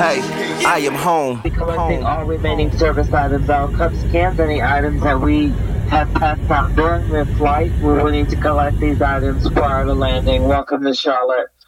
Hey, I am home. Be collecting all remaining service items, our cups, cans, any items that we have passed out during the flight. We will need to collect these items prior to landing. Welcome to Charlotte.